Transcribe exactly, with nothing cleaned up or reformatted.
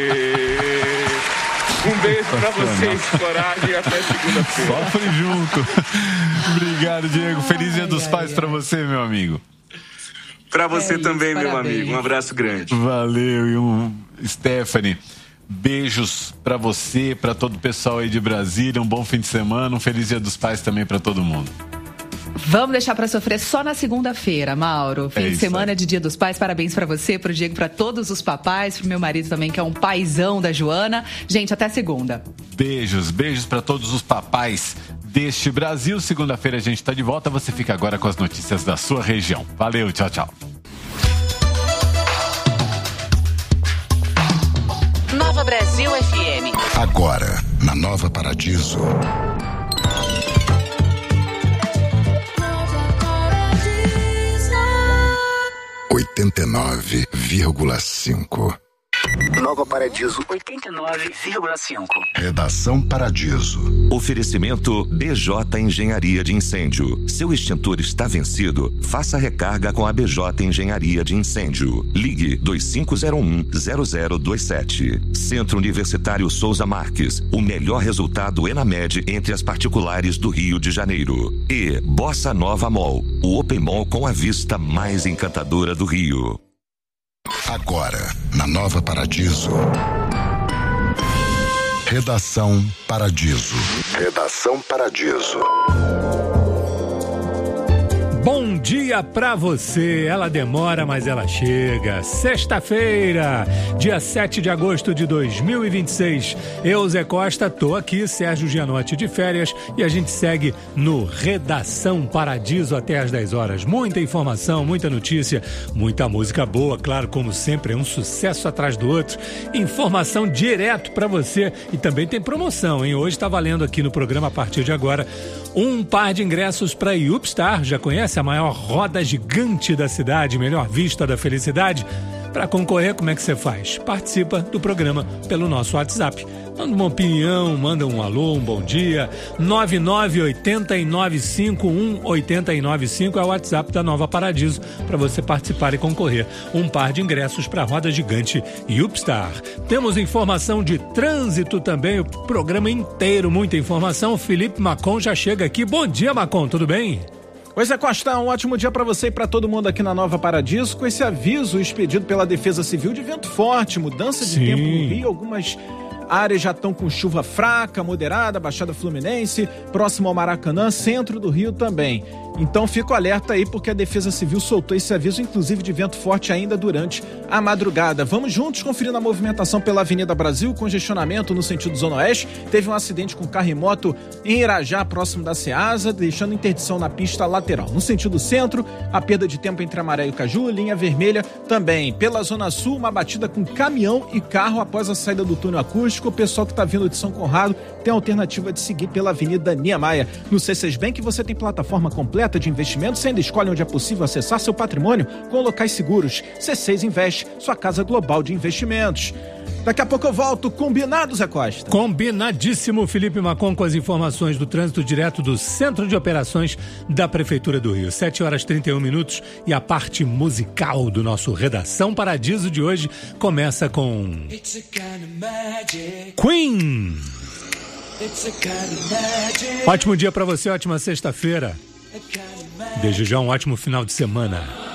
Um beijo pra vocês, coragem, e até segunda-feira. Sofre junto. Obrigado, Diego. Feliz Dia dos Pais pra você, meu amigo. Pra você é isso, também, parabéns. Meu amigo. Um abraço grande. Valeu. E um... Stephanie, beijos pra você, pra todo o pessoal aí de Brasília. Um bom fim de semana. Um feliz Dia dos Pais também pra todo mundo. Vamos deixar pra sofrer só na segunda-feira, Mauro. Fim é de semana de Dia dos Pais. Parabéns pra você, pro Diego, pra todos os papais, pro meu marido também, que é um paizão da Joana. Gente, até segunda. Beijos, beijos pra todos os papais deste Brasil. Segunda-feira a gente tá de volta. Você fica agora com as notícias da sua região. Valeu, tchau, tchau. Nova Brasil F M. Agora, na Nova Paradiso. oitenta e nove vírgula cinco. Nova Paradiso oitenta e nove vírgula cinco. Redação Paradiso. Oferecimento B J Engenharia de Incêndio. Seu extintor está vencido? Faça recarga com a B J Engenharia de Incêndio. Ligue dois cinco zero um zero zero dois sete. Centro Universitário Souza Marques. O melhor resultado ENAMED entre as particulares do Rio de Janeiro. E Bossa Nova Mall. O Open Mall com a vista mais encantadora do Rio. Agora, na Nova Paradiso. Redação Paradiso. Redação Paradiso. Bom dia pra você, ela demora, mas ela chega. Sexta-feira, dia sete de agosto de dois mil e vinte e seis. Eu, Zé Costa, tô aqui, Sérgio Gianotti de férias, e a gente segue no Redação Paradiso até às dez horas. Muita informação, muita notícia, muita música boa, claro, como sempre, é um sucesso atrás do outro. Informação direto pra você e também tem promoção, hein? Hoje tá valendo aqui no programa, a partir de agora, um par de ingressos pra Yupstar. Já conhece a maior roda gigante da cidade, melhor vista da felicidade? Para concorrer, como é que você faz? Participa do programa pelo nosso WhatsApp. Manda uma opinião, manda um alô, um bom dia. nove nove oito nove cinco um oito nove cinco é o WhatsApp da Nova Paradiso para você participar e concorrer. Um par de ingressos para a roda gigante Yupstar. Temos informação de trânsito também, o programa inteiro, muita informação. Felipe Macon já chega aqui. Bom dia, Macon, tudo bem? Oi, Zé Costa, um ótimo dia para você e para todo mundo aqui na Nova Paradiso, com esse aviso expedido pela Defesa Civil de vento forte, mudança de Sim. tempo no Rio, algumas áreas já estão com chuva fraca, moderada, Baixada Fluminense, próximo ao Maracanã, centro do Rio também. Então fica o alerta aí, porque a Defesa Civil soltou esse aviso, inclusive de vento forte ainda durante a madrugada. Vamos juntos conferir a movimentação pela Avenida Brasil, congestionamento no sentido Zona Oeste. Teve um acidente com carro e moto em Irajá, próximo da Ceasa, deixando interdição na pista lateral. No sentido centro, a perda de tempo entre Amaré e Caju, linha vermelha também. Pela Zona Sul, uma batida com caminhão e carro após a saída do túnel acústico. O pessoal que está vindo de São Conrado tem a alternativa de seguir pela Avenida Niemeyer. No C seis Bank você tem plataforma completa de investimentos, você ainda escolhe onde é possível acessar seu patrimônio com locais seguros. C seis Invest, sua casa global de investimentos. Daqui a pouco eu volto. Combinado, Zé Costa? Combinadíssimo, Felipe Macon, com as informações do trânsito direto do Centro de Operações da Prefeitura do Rio. sete horas e trinta e um minutos e a parte musical do nosso Redação Paradiso de hoje começa com Queen. Ótimo dia pra você, ótima sexta-feira. Desde já um ótimo final de semana.